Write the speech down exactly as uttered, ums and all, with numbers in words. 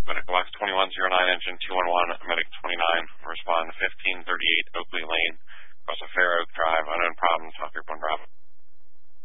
Medical Box twenty-one oh nine, engine two one one, Medic twenty-nine, respond fifteen thirty-eight Oakley Lane, across a Fair Oak Drive, unknown problem, Talk Group one Bravo.